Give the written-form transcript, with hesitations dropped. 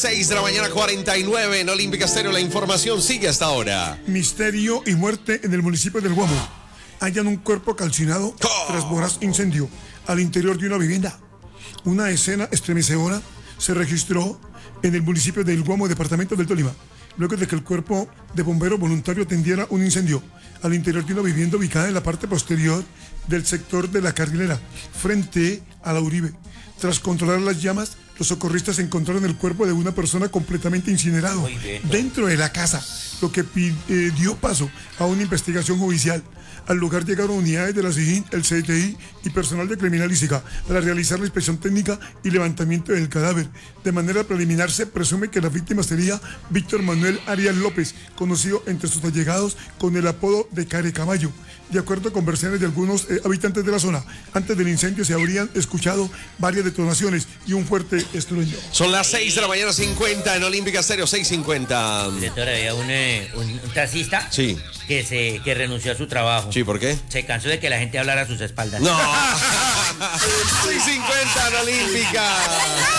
6 de la mañana, 49 en Olímpica Estéreo. La información sigue hasta ahora. Misterio y muerte en el municipio del Guamo. Hallan un cuerpo calcinado tras voraz incendio al interior de una vivienda. Una escena estremecedora se registró en el municipio del Guamo, departamento del Tolima, luego de que el cuerpo de bombero voluntario atendiera un incendio al interior de una vivienda ubicada en la parte posterior del sector de la Carrilera, frente a la Uribe. Tras controlar las llamas, los socorristas encontraron el cuerpo de una persona completamente incinerado dentro de la casa, lo que dio paso a una investigación judicial. Al lugar llegaron unidades de la SIJIN, el CTI y personal de criminalística para realizar la inspección técnica y levantamiento del cadáver. De manera preliminar se presume que la víctima sería Víctor Manuel Arias López, conocido entre sus allegados con el apodo de Carecaballo. De acuerdo con versiones de algunos habitantes de la zona, antes del incendio se habrían escuchado varias detonaciones y un fuerte estruendo. Son las 6 de la mañana, 50 en Olímpica Estéreo, 6:50. Director, había un taxista Sí. que renunció a su trabajo. Sí, ¿por qué? Se cansó de que la gente hablara a sus espaldas. No. 6:50 en Olímpica.